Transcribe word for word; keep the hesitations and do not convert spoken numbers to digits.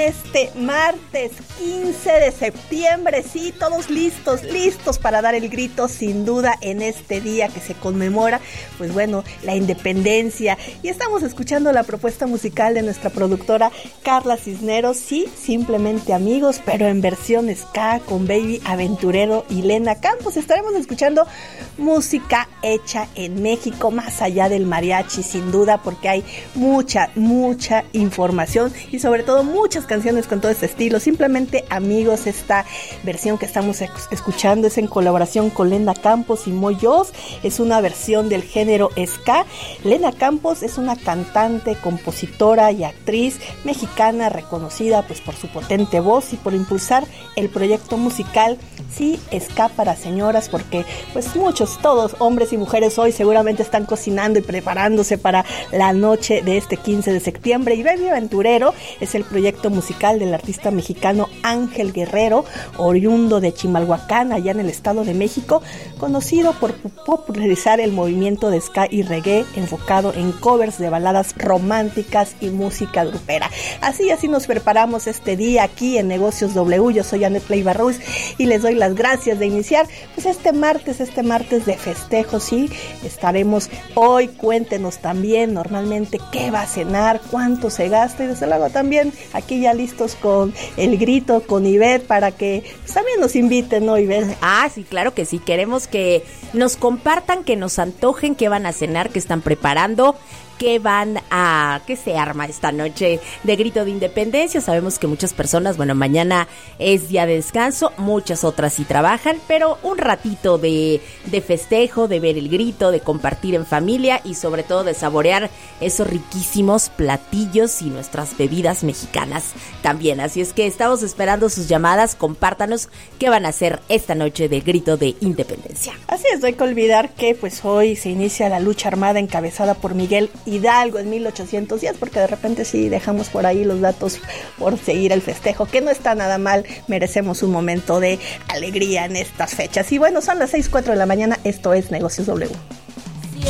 Este martes quince de septiembre, sí, todos listos, listos para dar el grito, sin duda, en este día que se conmemora, pues bueno, la independencia. Y estamos escuchando la propuesta musical de nuestra productora Carla Cisneros, sí, simplemente amigos, pero en versión ska con Baby Aventurero y Lena Campos. Estaremos escuchando música hecha en México, más allá del mariachi, sin duda, porque hay mucha, mucha información y sobre todo muchas canciones con todo este estilo. Simplemente amigos, esta versión que estamos escuchando es en colaboración con Lena Campos y Moyos, es una versión del género ska. Lena Campos es una cantante, compositora y actriz mexicana reconocida pues por su potente voz y por impulsar el proyecto musical sí, ska para señoras, porque pues muchos, todos, hombres y mujeres hoy seguramente están cocinando y preparándose para la noche de este quince de septiembre. Y Baby Aventurero es el proyecto musical del artista mexicano Ángel Guerrero, oriundo de Chimalhuacán, allá en el Estado de México, conocido por popularizar el movimiento de ska y reggae enfocado en covers de baladas románticas y música grupera. Así, así nos preparamos este día aquí en Negocios W. Yo soy Annette Leiva Ruiz y les doy las gracias de iniciar pues este martes, este martes de festejo, sí, estaremos hoy, cuéntenos también normalmente qué va a cenar, cuánto se gasta y desde luego también aquí ya listos con el grito, con Ivette para que pues, también nos inviten, ¿no, Ivette? Ah, sí, claro que sí, queremos que nos compartan, que nos antojen, qué van a cenar, qué están preparando, qué van a, qué se arma esta noche de grito de independencia. Sabemos que muchas personas, bueno, mañana es día de descanso, muchas otras sí trabajan, pero un ratito de, de festejo, de ver el grito, de compartir en familia y sobre todo de saborear esos riquísimos platillos y nuestras bebidas mexicanas también. Así es que estamos esperando sus llamadas, compártanos qué van a hacer esta noche de grito de independencia. Así es, no hay que olvidar que pues hoy se inicia la lucha armada encabezada por Miguel Hidalgo en mil ochocientos diez, porque de repente sí dejamos por ahí los datos por seguir el festejo, que no está nada mal, merecemos un momento de alegría en estas fechas. Y bueno, son las seis cuatro de la mañana, esto es Negocios W.